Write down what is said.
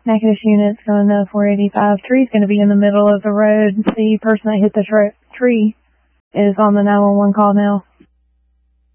Natchitoches units going to 485. Tree's going to be in the middle of the road. The person that hit the tree is on the 911 call now.